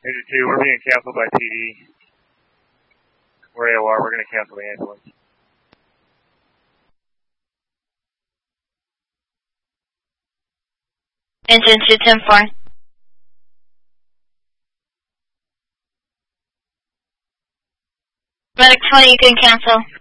Major 2, we're being canceled by PD. We're AOR, we're going to cancel the ambulance. Engine 210-4. Medic 20, you can cancel.